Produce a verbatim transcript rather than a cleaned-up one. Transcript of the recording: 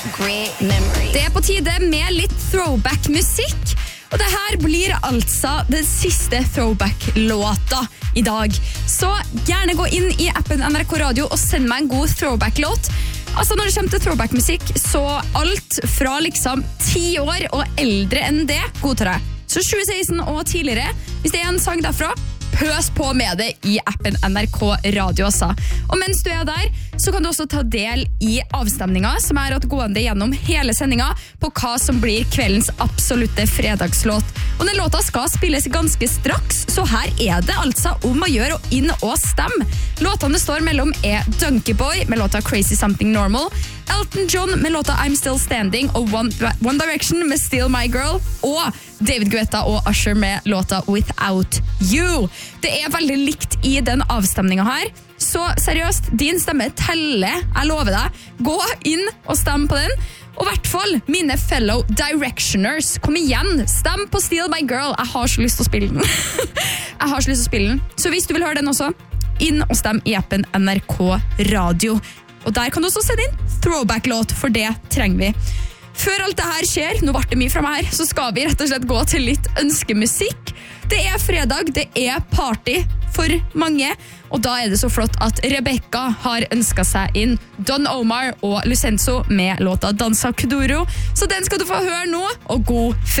Great memory. Det er på tide med litt throwback-musikk. Og det her blir altså den siste throwback-låta i dag. Så gjerne gå inn i appen N R K Radio og send meg en god throwback-låt. Altså når det kommer til throwback-musikk, så alt fra liksom ti år og eldre enn det godtar jeg. Så tjue seksten og tidligere, hvis det er en sang derfra, pøs på med det i appen N R K Radio også. Og mens du er der, så kan du også ta del i avstemningen, som er at gående gjennom hele sendingen på hva som blir kveldens absolutte fredagslåt. Og den låta skal spilles ganske straks, så her er det altså om å gjøre og inn og stemme. Låtene det står mellom er Donkey Boy med låta Crazy Something Normal, Elton John med låta I'm Still Standing og One, One Direction med Still My Girl, og David Guetta og Usher med låta Without You. Det er veldig likt i den avstemningen her, så seriøst, din stemme teller, jeg lover deg. Gå inn og stem på den. Og i hvert fall, mine fellow Directioners, kom igjen, stem på Still My Girl. Jeg har så lyst til å spille den. Jeg har så lyst til å spille den. Så hvis du vil høre den også, inn og stem i appen N R K Radio. Og der kan du også sende inn throwback-låt, for det trenger vi. Før alt det her skjer, nå ble det mye fra meg her, så skal vi rett og slett gå til litt ønskemusikk. Det er fredag, det er party for mange, og da er det så flott at Rebecca har ønsket seg inn Don Omar og Lucenzo med låta Danza Kuduro. Så den skal du få høre nå, og god fredag!